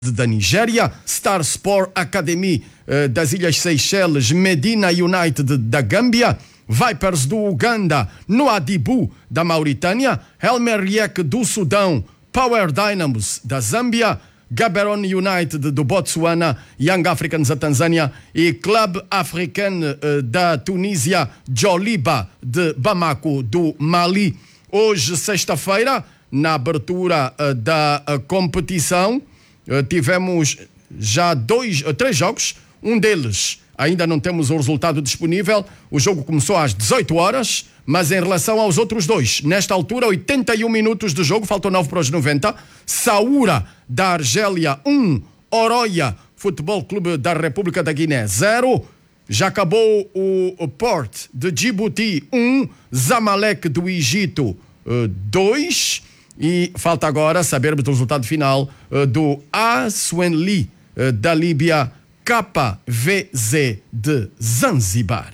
da Nigéria, Star Sport Academy das Ilhas Seychelles, Medina United da Gâmbia, Vipers do Uganda, Nouadhibou da Mauritânia, El Merreikh do Sudão, Power Dynamos da Zâmbia, Gaborone United do Botsuana, Young Africans da Tanzânia e Club Africain da Tunísia, Djoliba de Bamako do Mali. Hoje, sexta-feira, na abertura da competição, tivemos já três jogos. Um deles ainda não temos o resultado disponível. O jogo começou às 18 horas, mas em relação aos outros dois, nesta altura, 81 minutos de jogo, faltam 9 para os 90. Saoura da Argélia 1, Oroya Futebol Clube da República da Guiné 0. Já acabou o Port de Djibouti 1, Zamalek do Egito 2. E falta agora sabermos o resultado final do Aswenli da Líbia, KVZ de Zanzibar.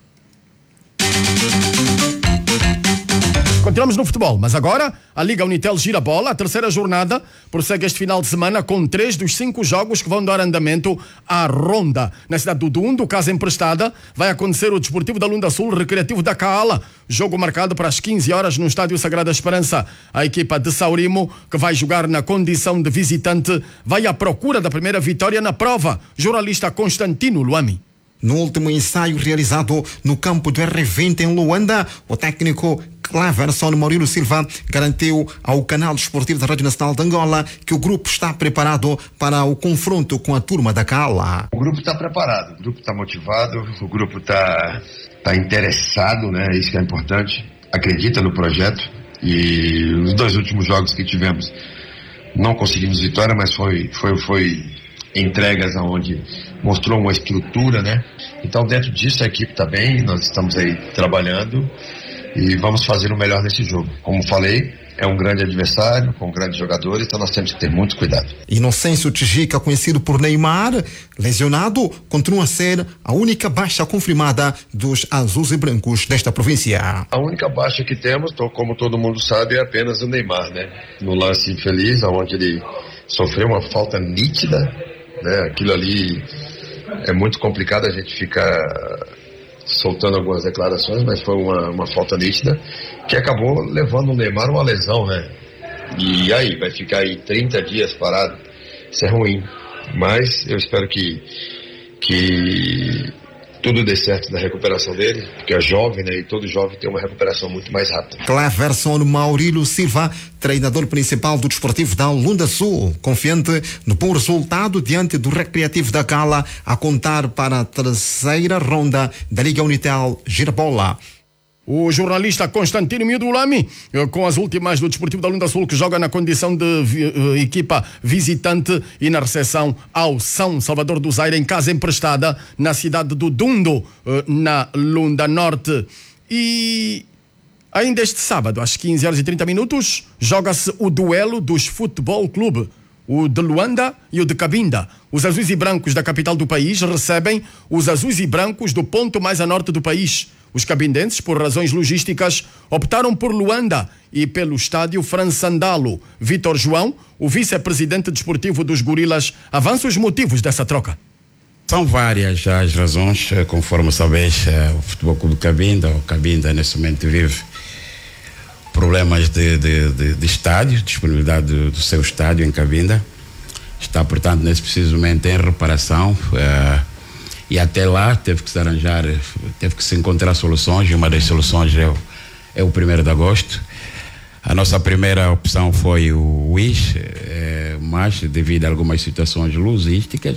Continuamos no futebol, mas agora a Liga Unitel gira a bola. A terceira jornada prossegue este final de semana com 3 dos 5 jogos que vão dar andamento à ronda. Na cidade do Dundo, casa emprestada, vai acontecer o Desportivo da Lunda Sul Recreativo da Kaala. Jogo marcado para as 15 horas no Estádio Sagrada Esperança. A equipa de Saurimo, que vai jogar na condição de visitante, vai à procura da primeira vitória na prova. Jornalista Constantino Luami. No último ensaio realizado no campo do R20 em Luanda, o técnico Cleverson Maurílio Silva garantiu ao canal desportivo da Rádio Nacional de Angola que o grupo está preparado para o confronto com a turma da Kaala. O grupo está preparado, o grupo está motivado, o grupo está interessado, né? Isso que é importante, acredita no projeto. E os 2 últimos jogos que tivemos não conseguimos vitória, mas foi entregas aonde mostrou uma estrutura, né? Então, dentro disso, a equipe está bem, nós estamos aí trabalhando e vamos fazer o melhor nesse jogo. Como falei, é um grande adversário, com grandes jogadores, então nós temos que ter muito cuidado. Inocêncio Tijica, conhecido por Neymar, lesionado, continua a ser a única baixa confirmada dos azuis e brancos desta província. A única baixa que temos, como todo mundo sabe, é apenas o Neymar, né? No lance infeliz, onde ele sofreu uma falta nítida, né? Aquilo ali é muito complicado, a gente fica soltando algumas declarações, mas foi uma falta nítida que acabou levando o Neymar uma lesão, né? E aí, vai ficar aí 30 dias parado. Isso é ruim, mas eu espero que tudo dê certo na recuperação dele, porque é jovem, né? E todo jovem tem uma recuperação muito mais rápida. Cleverson Maurílio Silva, treinador principal do Desportivo da Lunda Sul, confiante no bom resultado diante do Recreativo da Kaala, a contar para a terceira ronda da Liga Unitel Girabola. O jornalista Constantino Miudulami, com as últimas do Desportivo da Lunda Sul, que joga na condição de equipa visitante e na recepção ao São Salvador do Zaire, em casa emprestada, na cidade do Dundo, na Lunda Norte. E ainda este sábado, às 15h30, joga-se o duelo dos Futebol Clube, o de Luanda e o de Cabinda. Os azuis e brancos da capital do país recebem os azuis e brancos do ponto mais a norte do país. Os cabindenses, por razões logísticas, optaram por Luanda e pelo estádio Fransandalo. Vítor João, o vice-presidente desportivo dos Gorilas, avança os motivos dessa troca. São várias as razões, conforme sabes, o Futebol Clube Cabinda, o Cabinda nesse momento vive problemas de estádio, disponibilidade do seu estádio em Cabinda. Está, portanto, nesse preciso momento em reparação. E até lá teve que se encontrar soluções, e uma das soluções é o 1º de agosto. A nossa primeira opção foi o WIS, mas devido a algumas situações logísticas,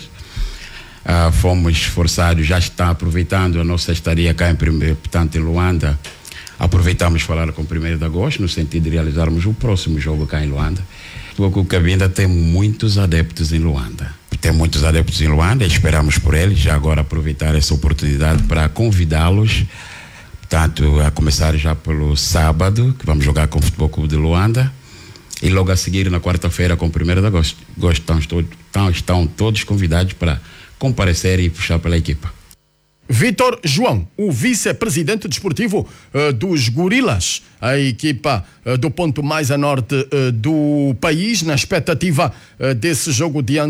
fomos forçados, já está aproveitando a nossa estadia cá portanto, em Luanda, aproveitamos falar com o 1º de agosto, no sentido de realizarmos o próximo jogo cá em Luanda. O Cabinda tem muitos adeptos em Luanda. Esperamos por eles, já agora aproveitar essa oportunidade para convidá-los, portanto, a começar já pelo sábado, que vamos jogar com o Futebol Clube de Luanda, e logo a seguir na quarta-feira com o 1º de agosto. Estão todos convidados para comparecer e puxar pela equipa. Vítor João, o vice-presidente desportivo dos Gorilas, a equipa do ponto mais a norte do país, na expectativa desse jogo diante